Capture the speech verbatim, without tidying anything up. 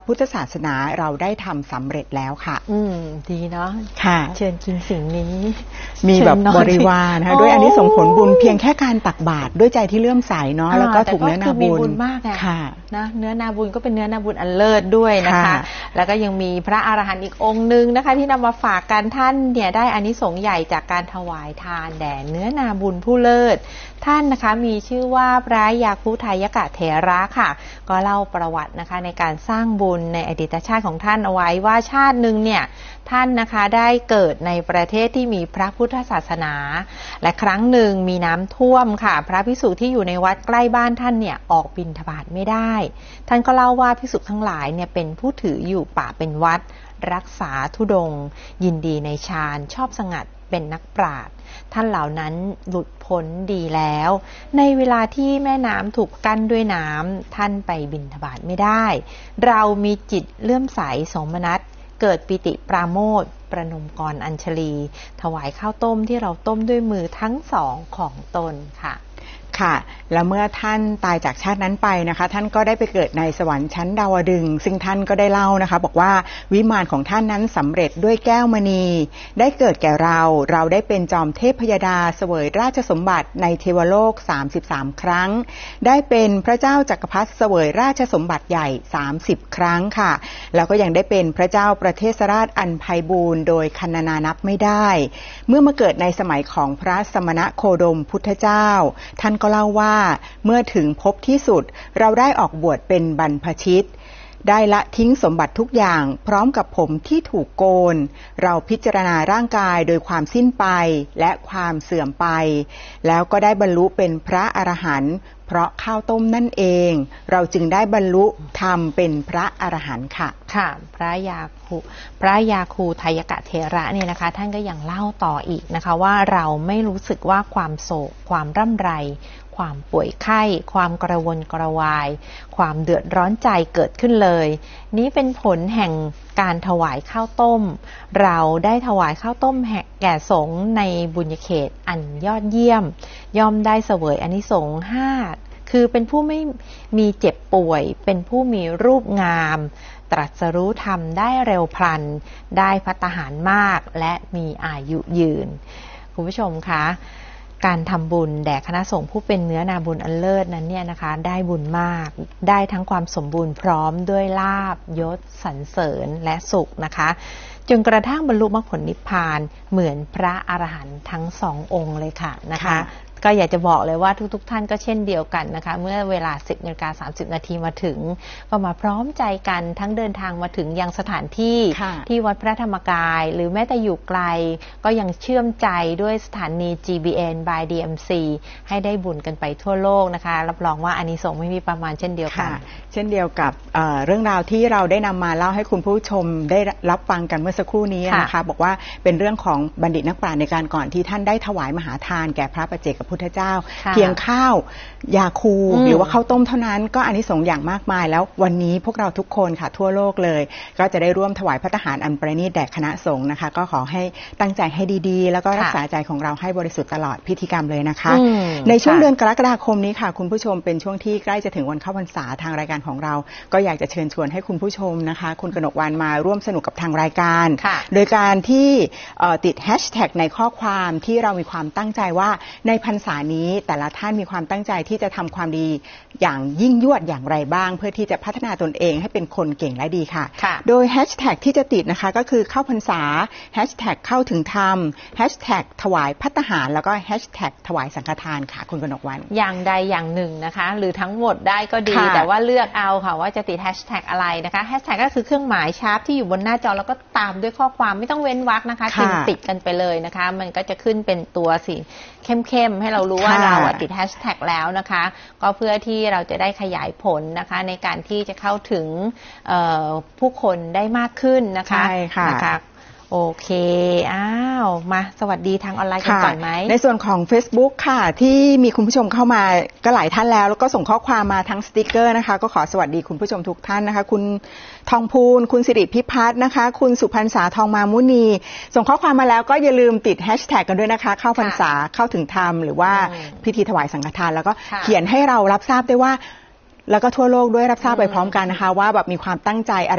พุทธศาสนาเราได้ทำสำเร็จแล้วค่ะอืมดีเนาะค่ะเชิญกินสิ่งนี้มีแบบบริวารนะคะด้วยอันนี้ส่งผลบุญเพียงแค่การตักบาตรด้วยใจที่เลื่อมใสเนาะแล้วก็ถูกเนื้อนาบุญมากค่ะนะเนื้อนาบุญก็เป็นเนื้อนาบุญอันเลิศด้วยนะคะแล้วก็ยังมีพระอรหันต์อีกองค์นึงนะคะที่นำมาฝากกันท่านเนี่ยได้อานิสงส์ใหญ่จากการถวายทานแด่เนื้อนาบุญผู้เลิศท่านนะคะมีชื่อว่าพระยาคุทายกะเถระค่ะก็เล่าประวัตินะคะในการสร้างบุญในอดีตชาติของท่านเอาไว้ว่าชาติหนึ่งเนี่ยท่านนะคะได้เกิดในประเทศที่มีพระพุทธศาสนาและครั้งหนึ่งมีน้ำท่วมค่ะพระภิกษุที่อยู่ในวัดใกล้บ้านท่านเนี่ยออกบิณฑบาตไม่ได้ท่านก็เล่าว่าภิกษุทั้งหลายเนี่ยเป็นผู้ถืออยู่ป่าเป็นวัดรักษาธุดงค์ยินดีในฌานชอบสงัดเป็นนักปราชญ์ท่านเหล่านั้นหลุดพ้นดีแล้วในเวลาที่แม่น้ำถูกกั้นด้วยน้ำท่านไปบิณฑบาตไม่ได้เรามีจิตเลื่อมใสโสมนัสเกิดปิติปราโมทย์ประนมกรอัญชลีถวายข้าวต้มที่เราต้มด้วยมือทั้งสองของตนค่ะค่ะแล้วเมื่อท่านตายจากชาตินั้นไปนะคะท่านก็ได้ไปเกิดในสวรรค์ชั้นดาวดึงส์ซึ่งท่านก็ได้เล่านะคะบอกว่าวิมานของท่านนั้นสำเร็จด้วยแก้วมณีได้เกิดแก่เราเราได้เป็นจอมเทพยดาเสวยราชสมบัติในเทวโลกสามสิบสามครั้งได้เป็นพระเจ้าจักรพรรดิเสวยราชสมบัติใหญ่สามสิบครั้งค่ะแล้วก็ยังได้เป็นพระเจ้าประเทศราชอันไพบูลย์โดยครรณนานับไม่ได้เมื่อมาเกิดในสมัยของพระสมณโคดมพุทธเจ้าท่านก็เล่าว่าเมื่อถึงภพที่สุดเราได้ออกบวชเป็นบรรพชิตได้ละทิ้งสมบัติทุกอย่างพร้อมกับผมที่ถูกโกนเราพิจารณาร่างกายโดยความสิ้นไปและความเสื่อมไปแล้วก็ได้บรรลุเป็นพระอรหันต์เพราะข้าวต้มนั่นเองเราจึงได้บรรลุธรรมเป็นพระอรหันต์ค่ะค่ะพระยาคูพระยาคูทายกะเถระเนี่ยนะคะท่านก็ยังเล่าต่ออีกนะคะว่าเราไม่รู้สึกว่าความโศกความร่ำไรความป่วยไข้ความกระวนกระวายความเดือดร้อนใจเกิดขึ้นเลยนี้เป็นผลแห่งการถวายข้าวต้มเราได้ถวายข้าวต้มแก่สงฆ์ในบุญญาเขตอันยอดเยี่ยมย่อมได้เสวยอานิสงส์ห้าคือเป็นผู้ไม่มีเจ็บป่วยเป็นผู้มีรูปงามตรัสรู้ธรรมได้เร็วพลันได้ภัตตาหารมากและมีอายุยืนคุณผู้ชมคะการทำบุญแด่คณะสงฆ์ผู้เป็นเนื้อนาบุญอันเลิศนั้นเนี่ยนะคะได้บุญมากได้ทั้งความสมบูรณ์พร้อมด้วยลาภยศสรรเสริญและสุขนะคะจนกระทั่งบรรลุมรรคผลนิพพานเหมือนพระอรหันต์ทั้งสององค์เลยค่ะนะคะก็อยากจะบอกเลยว่าทุกๆท่านก็เช่นเดียวกันนะคะเมื่อเวลา สิบนาฬิกาสามสิบนาทีมาถึงก็มาพร้อมใจกันทั้งเดินทางมาถึงยังสถานที่ที่วัดพระธรรมกายหรือแม้แต่อยู่ไกลก็ยังเชื่อมใจด้วยสถานี จี บี เอ็น by ดี เอ็ม ซี ให้ได้บุญกันไปทั่วโลกนะคะรับรองว่าอานิสงส์ไม่มีประมาณเช่นเดียวกันเช่นเดียวกับเอ่อเรื่องราวที่เราได้นำมาเล่าให้คุณผู้ชมได้รับฟังกันเมื่อสักครู่นี้นะคะบอกว่าเป็นเรื่องของบัณฑิตนักปราชญ์ในการก่อนที่ท่านได้ถวายมหาทานแก่พระปัจเจกพุทธเจ้าเพียงข้าวยาคูหรือว่าข้าวต้มเท่านั้นก็อานิสงส์อย่างมากมายแล้ววันนี้พวกเราทุกคนค่ะทั่วโลกเลยก็จะได้ร่วมถวายภัตตาหารอันประณีตแด่คณะสงฆ์นะคะก็ขอให้ตั้งใจให้ดีๆแล้วก็รักษาใจของเราให้บริสุทธิ์ตลอดพิธีกรรมเลยนะคะในช่วงเดือนกรกฎาคมนี้ค่ะคุณผู้ชมเป็นช่วงที่ใกล้จะถึงวันเข้าพรรษาทางรายการของเราก็อยากจะเชิญชวนให้คุณผู้ชมนะคะคุณกนกวรรณมาร่วมสนุกกับทางรายการโดยการที่ติดแฮชแท็กในข้อความที่เรามีความตั้งใจว่าในพรรษานี้แต่ละท่านมีความตั้งใจที่จะทำความดีอย่างยิ่งยวดอย่างไรบ้างเพื่อที่จะพัฒนาตนเองให้เป็นคนเก่งและดีค่ะโดยแฮชแท็กที่จะติดนะคะก็คือเข้าพรรษาแฮชแท็กเข้าถึงธรรมแฮชแท็กถวายภัตตาหารแล้วก็แฮชแท็กถวายสังฆทานค่ะคุณกนกวรรณอย่างใดอย่างหนึ่งนะคะหรือทั้งหมดได้ก็ดีแต่ว่าเลือกเอาค่ะว่าจะติดแฮชแท็กอะไรนะคะแฮชแท็กก็คือเครื่องหมายชาร์ปที่อยู่บนหน้าจอแล้วก็ตามด้วยข้อความไม่ต้องเว้นวรรคนะคะติดติดกันไปเลยนะคะมันก็จะขึ้นเป็นตัวสีเข้มๆให้เรารู้ว่าเราติดแฮชแท็กแล้วนะคะก็เพื่อที่เราจะได้ขยายผลนะคะในการที่จะเข้าถึงผู้คนได้มากขึ้นนะคะใช่ค่ะโอเคอ้าวมาสวัสดีทางออนไลน์กันก่อนไหมในส่วนของ Facebook ค่ะที่มีคุณผู้ชมเข้ามาก็หลายท่านแล้วแล้วก็ส่งข้อความมาทั้งสติ๊กเกอร์นะคะก็ขอสวัสดีคุณผู้ชมทุกท่านนะคะคุณทองพูนคุณสิริพิพัฒน์นะคะคุณสุพรรณษาทองมามุนีส่งข้อความมาแล้วก็อย่าลืมติดแฮชแท็กกันด้วยนะคะเข้าพรรษาเข้าถึงธรรมหรือว่าพิธีถวายสังฆทานแล้วก็เขียนให้เรารับทราบได้ว่าแล้วก็ทั่วโลกด้วยรับทราบไปพร้อมกันนะคะว่าแบบมีความตั้งใจอะไร